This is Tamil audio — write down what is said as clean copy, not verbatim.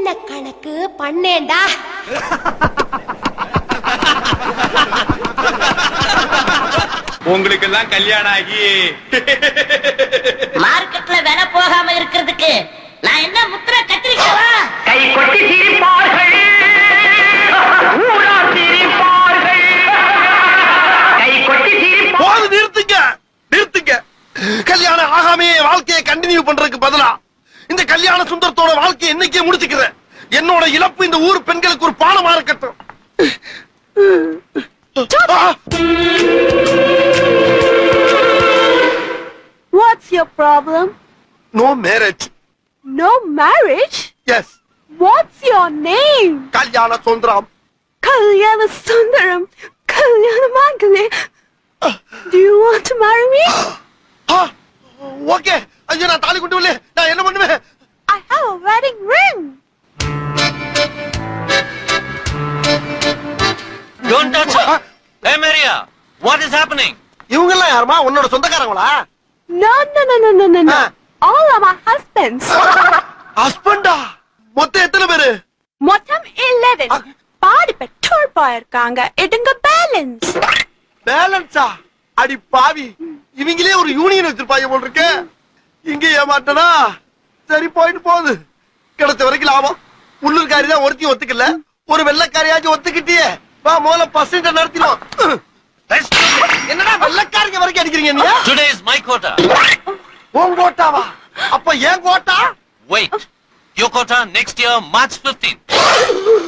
பண்ண கணக்கு பண்ணேண்டா. உங்களுக்கு எல்லாம் கல்யாணம் ஆகி மார்க்கெட்ல விலை போகாம இருக்கிறதுக்கு நான் என்ன முத்திர கத்திரிக்கவா? கை கொட்டி சிரிப்பார்கள், ஊரார் சிரிப்பார்கள், கை கொட்டி சிரிப்பார்கள். நிறுத்துங்க நிறுத்துங்க. கல்யாணம் ஆகாமே வாழ்க்கையை கண்டினியூ பண்றதுக்கு பதிலா இந்த கல்யாண சுந்தரத்தோட வாழ்க்கையை என்னைக்கே முடிச்சுக்கிறேன். என்னோட இழப்பு இந்த ஊர் பெண்களுக்கு ஒரு பாடமா இருக்கட்டும். What's your problem? No marriage. No marriage? Yes. What's your name? Kalyana Sundaram. Kalyana Sundaram. Kalyana Mangale. Do you want to marry me? Okay. ஐயோ நான் தாலி கொண்டு வரல. நான் என்ன பண்ணுவேன்? I have a wedding ring. Don't touch her. Hey Maria, what is happening? இவங்க எல்லாம் யாருமா? உன்னோட சொந்தக்காரங்களா? No. All are my husbands. ஹஸ்பண்டா? மொத்தம் எத்தனை பேரு? மொத்தம் 11. பாதி பெற்றோர் போயிருக்காங்க. எடுங்க பேலன்ஸ். பேலன்ஸா? அடி பாவி. இவங்களே ஒரு யூனியன் வச்சிருப்பாங்க போல இருக்கு. இங்க ஏமாட்டனா? சரி போயிட்டு போகுது. கிடைச்ச வரைக்கும் லாபம். உள்ளூர்காரி தான் ஒருத்தையும் ஒத்துக்கல. ஒரு வெள்ளக்காரியாச்சும் ஒத்துக்கிட்டியே. வா முதல்ல பசங்க நடத்திடுவோம். என்னடா வெள்ளக்காரிங்க வரைக்கும் அடிக்கிறீங்க நீங்க? Today is my quota. உன் கோட்டாவா? அப்ப ஏன் quota? Wait. Your quota next year, March 15th.